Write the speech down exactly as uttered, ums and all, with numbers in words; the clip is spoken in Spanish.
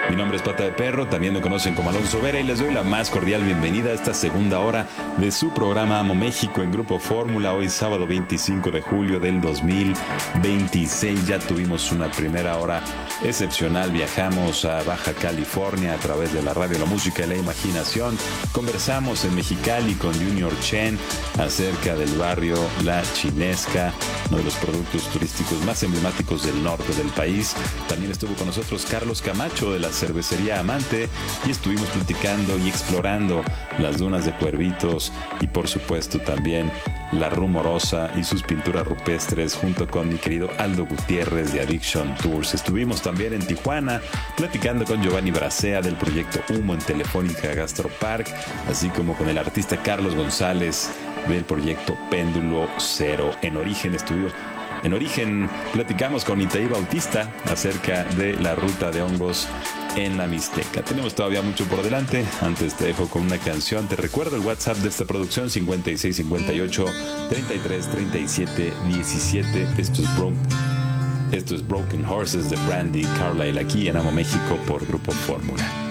Mi nombre es Pata de Perro, también me conocen como Alonso Vera y les doy la más cordial bienvenida a esta segunda hora de su programa Amo México en Grupo Fórmula. Hoy sábado veinticinco de julio del dos mil veintiséis. Ya tuvimos una primera hora excepcional. Viajamos a Baja California a través de la radio, la música y la imaginación. Conversamos en Mexicali con Junior Chen acerca del barrio La Chinesca, uno de los productos turísticos más emblemáticos del norte del país. También estuvo con nosotros Carlos Camacho de la cervecería Amante y estuvimos platicando y explorando las dunas de Cuervitos y por supuesto también La Rumorosa y sus pinturas rupestres junto con mi querido Aldo Gutiérrez de Addiction Tours. Estuvimos también en Tijuana platicando con Giovanni Bracea del proyecto Humo en Telefónica Gastropark, así como con el artista Carlos González del proyecto Péndulo Cero. En Origen estuvo En Origen platicamos con Itaí Bautista acerca de la ruta de hongos en la Mixteca. Tenemos todavía mucho por delante. Antes te dejo con una canción. Te recuerdo el WhatsApp de esta producción: cincuenta y seis cincuenta y ocho treinta y tres treinta y siete diecisiete. Esto es Broken, esto es Broken Horses de Brandy Carlile aquí en Amo México por Grupo Fórmula.